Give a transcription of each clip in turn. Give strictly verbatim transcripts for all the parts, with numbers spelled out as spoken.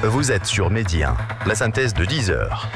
Vous êtes sur Medi un, la synthèse de dix heures.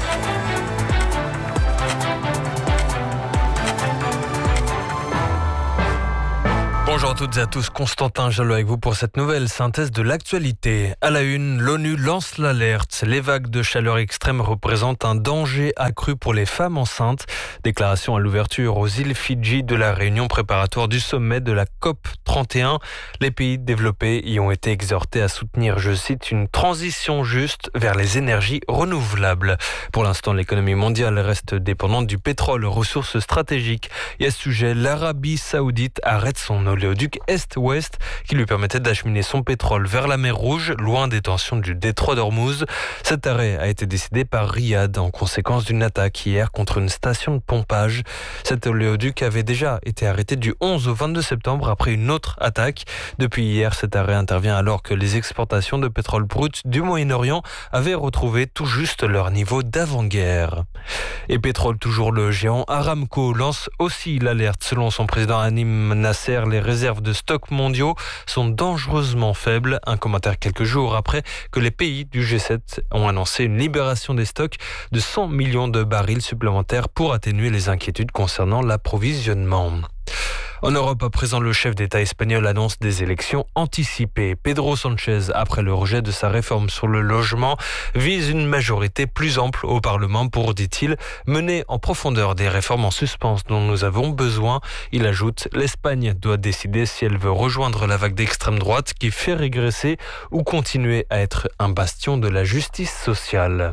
Bonjour à toutes et à tous, Constantin Jalot avec vous pour cette nouvelle synthèse de l'actualité. À la une, l'ONU lance l'alerte. Les vagues de chaleur extrême représentent un danger accru pour les femmes enceintes. Déclaration à l'ouverture aux îles Fidji de la réunion préparatoire du sommet de la COP trente et un. Les pays développés y ont été exhortés à soutenir, je cite, une transition juste vers les énergies renouvelables. Pour l'instant, l'économie mondiale reste dépendante du pétrole, ressource stratégique. Et à ce sujet, l'Arabie Saoudite arrête son oléoduc Est-Ouest qui lui permettait d'acheminer son pétrole vers la mer Rouge, loin des tensions du détroit d'Ormuz. Cet arrêt a été décidé par Riyad en conséquence d'une attaque hier contre une station de pompage. Cet oléoduc avait déjà été arrêté du onze au vingt-deux septembre après une autre attaque. Depuis hier, cet arrêt intervient alors que les exportations de pétrole brut du Moyen-Orient avaient retrouvé tout juste leur niveau d'avant-guerre. Et pétrole toujours, le géant Aramco lance aussi l'alerte. Selon son président Hanim Nasser, les réserves de stocks mondiaux sont dangereusement faibles. Un commentaire quelques jours après que les pays du G sept ont annoncé une libération des stocks de cent millions de barils supplémentaires pour atténuer les inquiétudes concernant l'approvisionnement. En Europe, à présent, le chef d'État espagnol annonce des élections anticipées. Pedro Sánchez, après le rejet de sa réforme sur le logement, vise une majorité plus ample au Parlement pour, dit-il, mener en profondeur des réformes en suspens dont nous avons besoin. Il ajoute, l'Espagne doit décider si elle veut rejoindre la vague d'extrême droite qui fait régresser ou continuer à être un bastion de la justice sociale.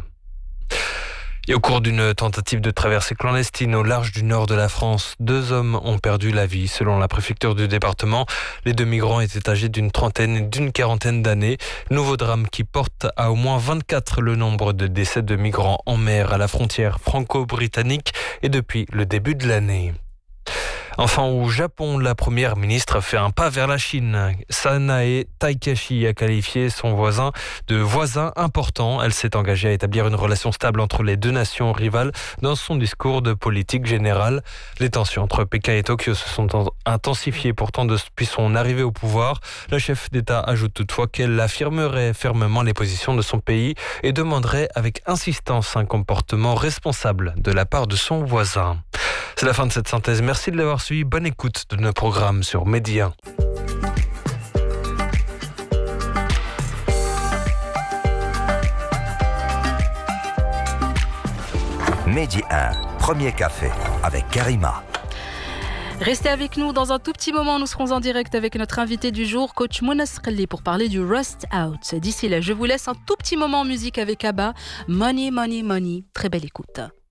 Et au cours d'une tentative de traversée clandestine au large du nord de la France, deux hommes ont perdu la vie. Selon la préfecture du département, les deux migrants étaient âgés d'une trentaine et d'une quarantaine d'années. Nouveau drame qui porte à au moins vingt-quatre le nombre de décès de migrants en mer à la frontière franco-britannique et depuis le début de l'année. Enfin, au Japon, la première ministre fait un pas vers la Chine. Sanae Taikashi a qualifié son voisin de voisin important. Elle s'est engagée à établir une relation stable entre les deux nations rivales dans son discours de politique générale. Les tensions entre Pékin et Tokyo se sont intensifiées pourtant depuis son arrivée au pouvoir. La chef d'État ajoute toutefois qu'elle affirmerait fermement les positions de son pays et demanderait avec insistance un comportement responsable de la part de son voisin. C'est la fin de cette synthèse. Merci de l'avoir suivi. Bonne écoute de nos programmes sur Medi un. Medi un, premier café avec Karima. Restez avec nous dans un tout petit moment. Nous serons en direct avec notre invité du jour, coach Mona Srelli, pour parler du Rust Out. D'ici là, je vous laisse un tout petit moment en musique avec Abba. Money, money, money. Très belle écoute.